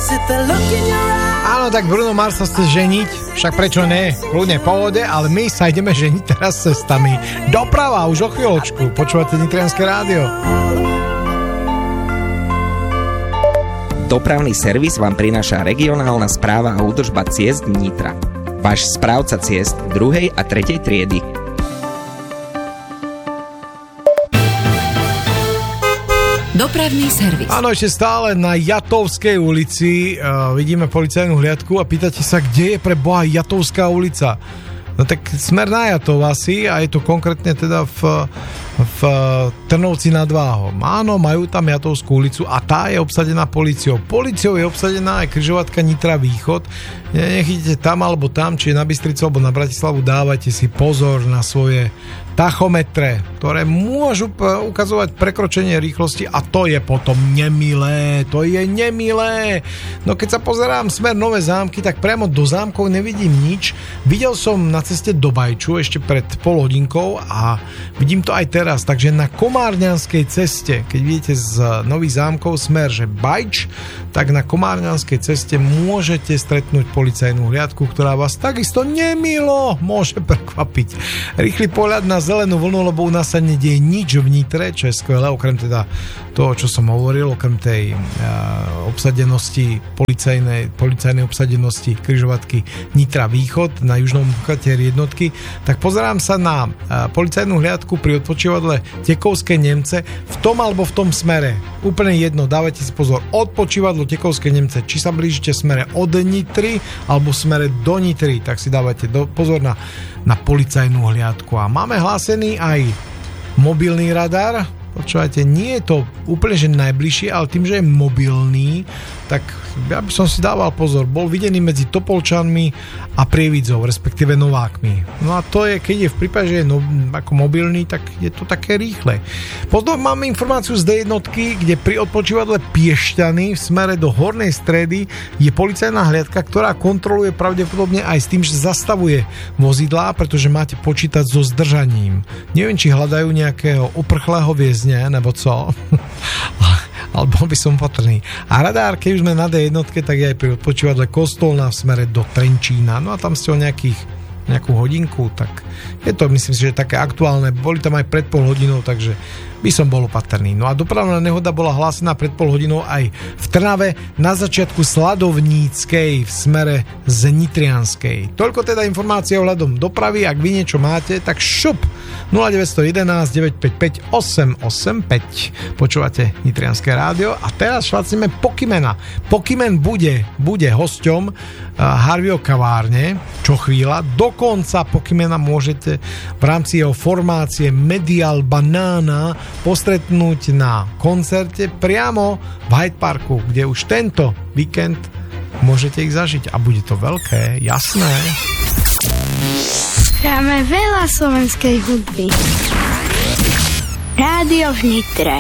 Áno, tak Bruno Mars sa chce ženiť, však prečo ne? Kľudne pohode, ale my sa ideme ženiť teraz cestami. Doprava, už o chvíľočku. Počúvate Nitrianske rádio. Dopravný servis vám prináša regionálna správa a údržba ciest Nitra. Váš správca ciest 2. a 3. triedy. Dopravný servis. Áno, ešte stále na Jatovskej ulici vidíme policajnú hliadku a pýtate sa, kde je pre Boha Jatovská ulica. No tak smer na Jatov asi a je to konkrétne teda v Trnovci nad Váhom. Áno, majú tam Jatovskú ulicu a tá je obsadená políciou. Políciou je obsadená aj križovatka Nitra Východ. Nechytíte tam alebo tam, či na Bystricu alebo na Bratislavu, dávajte si pozor na svoje tachometre, ktoré môžu ukazovať prekročenie rýchlosti a to je potom nemilé. To je nemilé. No keď sa pozerám smer Nové Zámky, tak priamo do zámkov nevidím nič. Videl som na ceste do Bajču ešte pred pol hodinkou a vidím to aj teraz. Takže na Komárňanskej ceste, keď vidíte z Nových Zámkov smer, že Bajč, tak na Komárňanskej ceste môžete stretnúť policajnú hliadku, ktorá vás takisto nemilo môže prekvapiť. Rýchly pohľad na zelenú vlnu, lebo u nás sa nedieje nič v Nitre, čo je skvelé, okrem teda toho, čo som hovoril, okrem tej obsadenosti, policajnej obsadenosti križovatky Nitra Východ na južnom katieri jednotky, tak pozerám sa na policajnú hliadku pri odpočívadle Tekovské Nemce v tom alebo v tom smere. Úplne jedno, dávajte si pozor, odpočívadlo Tekovské Nemce, či sa blížite smere od Nitry alebo smere do Nitry, tak si dávajte pozor na policajnú hliadku. A máme hlásený aj mobilný radar. Počúvajte, nie je to úplne že najbližšie, ale tým, že je mobilný, tak ja by som si dával pozor. Bol videný medzi Topolčanmi a Prievidzou, respektíve Novákmi. No a to je, keď je v prípade, že je ako mobilný, tak je to také rýchle. Potom máme informáciu z D1, kde pri odpočívadle Piešťany v smere do Hornej Stredy je policajná hliadka, ktorá kontroluje pravdepodobne aj s tým, že zastavuje vozidlá, pretože máte počítať so zdržaním. Neviem, či hľadajú nejakého uprchlého väzňa, nebo co. Ale bol by som opatrný. A radár, keď už sme na D1, tak je aj pri odpočívadle Kostolná v smere do Trenčína. No a tam ste o nejakú hodinku, tak je to, myslím si, že také aktuálne. Boli tam aj pred pol hodinou, takže by som bol opatrný. No a dopravná nehoda bola hlásená pred pol hodinou aj v Trnave na začiatku Sladovníckej v smere z Nitrianskej. Toľko teda informácie ohľadom dopravy. Ak vy niečo máte, tak šup 0911 955 885. Počúvate Nitrianske rádio a teraz šlacíme Pokymena. Pokymen bude hosťom Harveyho kavárne čo chvíľa. Dokonca Pokymena môžete v rámci jeho formácie Medial Banana postretnúť na koncerte priamo v Hyde Parku, kde už tento víkend môžete ich zažiť a bude to veľké, jasné. Hráme veľa slovenskej hudby. Rádio v Nitre.